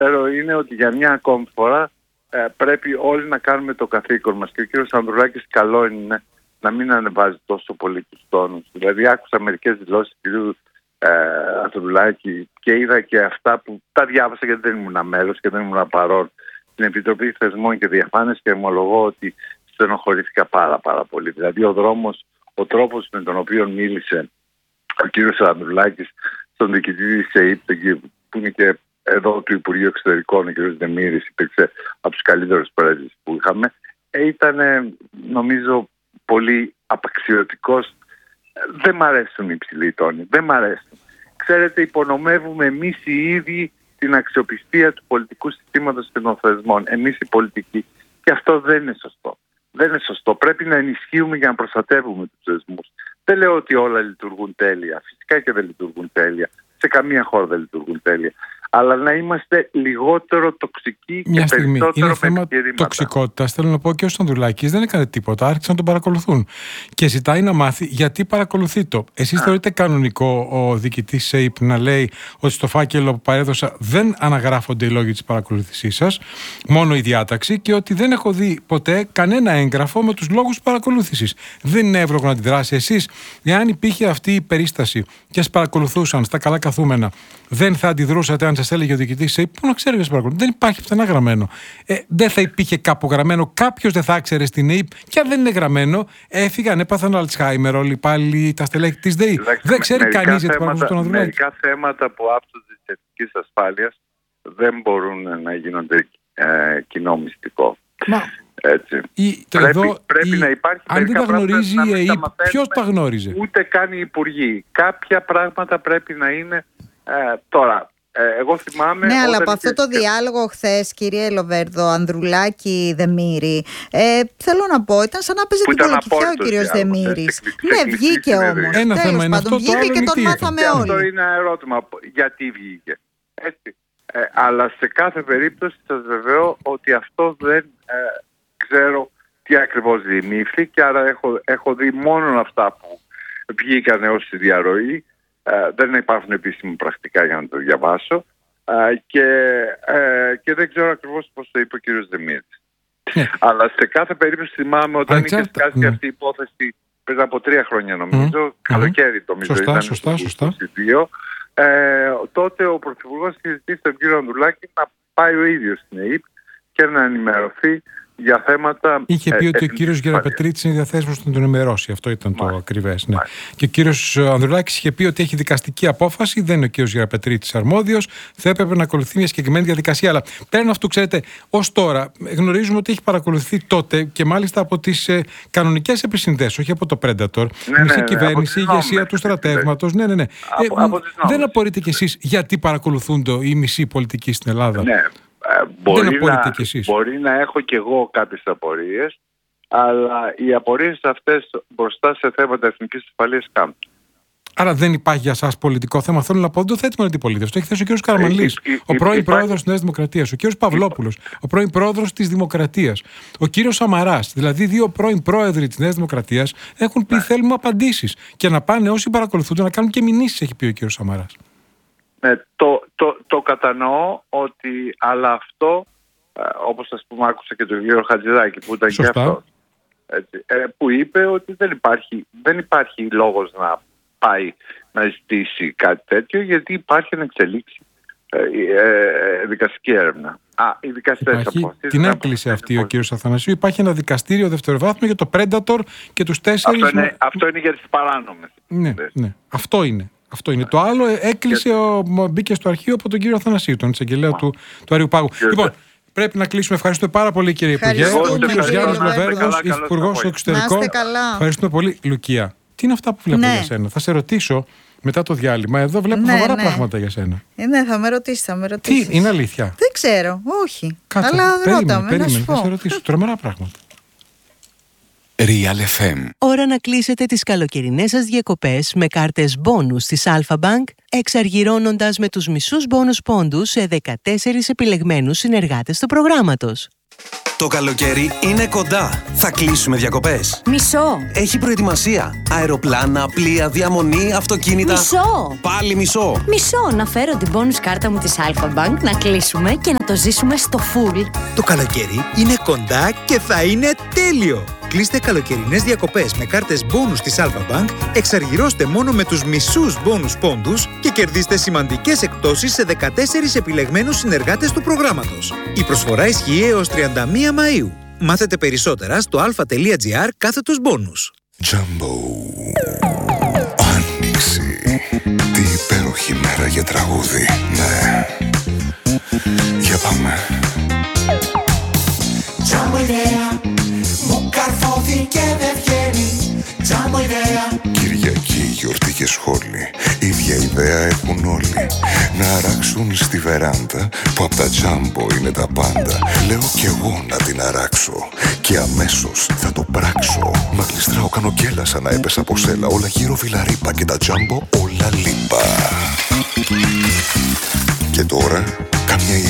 είναι ότι για μια ακόμη φορά πρέπει όλοι να κάνουμε το καθήκον μας. Και ο κύριος Ανδρουλάκης καλό είναι να μην ανεβάζει τόσο πολύ τους τόνους. Δηλαδή άκουσα μερικές δηλώσεις του κύριου Ανδρουλάκη και είδα και αυτά που τα διάβασα γιατί δεν ήμουν μέλος και δεν ήμουν παρόν στην Επιτροπή Θεσμών και Διαφάνειας και ομολογώ ότι στενοχωρήθηκα πάρα πολύ. Δηλαδή ο τρόπος με τον οποίο μίλησε ο κύριος Ανδρουλάκης στον διοικητή της ΕΕΠ, που είναι και εδώ του Υπουργείου Εξωτερικών, ο κύριος Δεμήρης, υπήρξε από τους καλύτερους πρέσβεις που είχαμε, ήταν νομίζω πολύ απαξιωτικός. Δεν μ' αρέσουν οι υψηλοί τόνοι, δεν μ' αρέσουν. Ξέρετε, υπονομεύουμε εμείς οι ίδιοι την αξιοπιστία του πολιτικού συστήματος και των θεσμών, εμείς οι πολιτικοί. Και αυτό δεν είναι σωστό. Δεν είναι σωστό. Πρέπει να ενισχύουμε για να προστατεύουμε τους θεσμούς. Δεν λέω ότι όλα λειτουργούν τέλεια. Φυσικά και δεν λειτουργούν τέλεια. Σε καμία χώρα δεν λειτουργούν τέλεια. Αλλά να είμαστε λιγότερο τοξικοί μια και στιγμή. περισσότερο Είναι θέμα τοξικότητας. Θέλω να πω και ο Ανδρουλάκης δεν έκανε τίποτα. Άρχισαν να τον παρακολουθούν. Και ζητάει να μάθει γιατί παρακολουθεί το. Εσείς θεωρείτε κανονικό ο διοικητής ΣΕΙΠ να λέει ότι στο φάκελο που παρέδωσα δεν αναγράφονται οι λόγοι της παρακολούθησής σας, μόνο η διάταξη, και ότι δεν έχω δει ποτέ κανένα έγγραφο με τους λόγους παρακολούθησης? Δεν είναι εύλογο να αντιδράσει εσείς? Εάν υπήρχε αυτή η περίσταση και σας παρακολουθούσαν στα καλά καθούμενα, δεν θα αντιδρούσατε αν σας έλεγε ο διοικητής ΣΕΙΠ? Πού να ξέρει ποιος παρακολουθεί? Δεν υπάρχει πουθενά γραμμένο. Δεν θα υπήρχε κάπου γραμμένο. Κάποιος δεν θα ήξερε στην ΕΕΠ. Και αν δεν είναι γραμμένο, έφυγαν, έπαθαν Αλτσχάιμερ όλοι πάλι τα στελέχη της ΔΕΗ. Δεν ξέρει κανείς γιατί παρακολουθεί τον Ανδρουλάκη. Μερικά θέματα που άπτονται της εθνικής ασφάλειας δεν μπορούν να γίνονται κοινό μυστικό. Έτσι. Πρέπει να υπάρχει. Αν δεν τα γνωρίζει η ΕΕΠ, ποιος τα γνώριζε? Ούτε καν οι υπουργοί. Κάποια πράγματα πρέπει να είναι τώρα. Εγώ θυμάμαι. Ναι, αλλά από αυτό το διάλογο χθες, κύριε Λοβέρδο, Ανδρουλάκη, Δεμήρη, θέλω να πω, ήταν σαν να παίζει την κολοκυθιά ο κύριος Δεμήρης. Ναι, βγήκε όμως. Ένα θέμα είναι αυτό. Βγήκε και τον μάθαμε όλοι. Αυτό είναι ένα ερώτημα. Γιατί βγήκε? Έτσι. Αλλά σε κάθε περίπτωση σας βεβαιώ ότι αυτό δεν ξέρω τι ακριβώς διημήφθη, και άρα έχω δει μόνο αυτά που βγήκαν ως διαρροή. Δεν υπάρχουν επίσημα πρακτικά για να το διαβάσω, και δεν ξέρω ακριβώς πώς το είπε ο κύριος Δεμήρης. Αλλά σε κάθε περίπτωση θυμάμαι όταν είχε σκάσει αυτή η υπόθεση πριν από 3 χρόνια νομίζω, καλοκαίρι νομίζω ήταν, σωστά. 22, τότε ο Πρωθυπουργός είχε ζητήσει τον κύριο Ανδρουλάκη να πάει ο ίδιος στην ΕΕΠ και να ενημερωθεί για θέματα. Είχε πει ότι ο κύριος Γεραπετρίτης είναι διαθέσιμος να τον ενημερώσει. Αυτό ήταν το ακριβές. Ναι. Και ο κύριος Ανδρουλάκης είχε πει ότι έχει δικαστική απόφαση, δεν είναι ο κύριος Γεραπετρίτης αρμόδιος, θα έπρεπε να ακολουθεί μια συγκεκριμένη διαδικασία. Αλλά πέραν αυτού, ξέρετε, ως τώρα γνωρίζουμε ότι έχει παρακολουθεί τότε και μάλιστα από τις κανονικές επισυνδέσεις, όχι από το Predator. Μισή κυβέρνηση, η ηγεσία του στρατεύματος. Ναι. Δεν απορείτε κι εσείς γιατί παρακολουθούνται οι μισοί πολιτικοί στην Ελλάδα? Ναι. Μπορεί να έχω κι εγώ κάποιες απορίες, αλλά οι απορίες αυτές μπροστά σε θέματα εθνικής ασφαλείας κάνουν. Άρα δεν υπάρχει για σας πολιτικό θέμα? Θέλω να πω, δεν το θέτει με την αντιπολίτευση. Το έχει θέσει ο κύριος Καραμανλής, ο πρώην πρόεδρος της Νέας Δημοκρατίας, ο κύριος Παυλόπουλος, ο πρώην πρόεδρος της Δημοκρατίας, ο κύριος Σαμαράς. Δηλαδή, 2 πρώην πρόεδροι της Νέας Δημοκρατίας έχουν πει θέλουμε απαντήσεις. Και να πάνε όσοι παρακολουθούνται να κάνουν και μηνύσεις, έχει πει ο κύριος Σαμαράς. Το κατανοώ αλλά αυτό, όπως ας πούμε άκουσα και τον κύριο Χατζηδάκη που ήταν και αυτό, που είπε ότι δεν υπάρχει λόγος να πάει να ζητήσει κάτι τέτοιο, γιατί υπάρχει να εξελίξει δικαστική έρευνα. Οι δικαστές την έκλεισε αυτή ο κύριος Αθανασίου. Υπάρχει ένα δικαστήριο δευτεροβάθμιο για το Predator και τους 4. Αυτό είναι για τις παράνομες. Ναι. Αυτό είναι. Το άλλο έκλεισε, μπήκε στο αρχείο από τον κύριο Αθανασίου, τον εισαγγελέα του Αριουπάγου. Λοιπόν, πρέπει να κλείσουμε. Ευχαριστούμε πάρα πολύ, κύριε Υπουργέ. Ο κύριος Γιάννης Λοβέρδος, Υφυπουργός Εξωτερικών. Ευχαριστούμε πολύ. Λουκία, τι είναι αυτά που βλέπω για σένα? Θα σε ρωτήσω μετά το διάλειμμα. Εδώ βλέπω σοβαρά πράγματα για σένα. Ναι, θα με ρωτήσεις. Τι, είναι αλήθεια? Δεν ξέρω, όχι. Κάτσε, αλλά ρώταμε, θα σε ρωτήσω. Τρομερά πράγματα. Real FM. Ώρα να κλείσετε τις καλοκαιρινές σας διακοπές με κάρτες μπόνους της Alpha Bank, εξαργυρώνοντας με τους μισούς μπόνους πόντους σε 14 επιλεγμένους συνεργάτες του προγράμματος. Το καλοκαίρι είναι κοντά. Θα κλείσουμε διακοπές. Μισό. Έχει προετοιμασία. Αεροπλάνα, πλοία, διαμονή, αυτοκίνητα. Μισό. Πάλι μισό. Μισό. Να φέρω την bonus κάρτα μου της Alpha Bank, να κλείσουμε και να το ζήσουμε στο full. Το καλοκαίρι είναι κοντά και θα είναι τέλειο. Κλείστε καλοκαιρινές διακοπές με κάρτες bonus της Alpha Bank, εξαργυρώστε μόνο με τους μισούς bonus πόντους και κερδίστε σημαντικές εκπτώσεις σε 14 επιλεγμένους συνεργάτες του προγράμματος. Η προσφορά ισχύει έως 31 Μαΐου. Μάθετε περισσότερα στο alpha.gr/bonus. Jumbo. Άνοιξη. Τι υπέροχη μέρα για τραγούδι. Ναι. Για πάμε. Jumbo ιδέα. Μου καρφώθηκε δεν βγαίνει. Jumbo ιδέα. Κυριακή, γιορτή και σχόλη. Ίδια ιδέα έχουν όλοι. Να αράξουν στη βεράντα που απ' τα Jumbo είναι τα πάντα. Λέω κι εγώ να την αράξω και αμέσως θα το πράξω. Μα γλιστράω, κάνω γκέλα σαν να έπεσα από σέλα. Όλα γύρω βιλαρίπα και τα Jumbo όλα λίπα. Και τώρα καμιά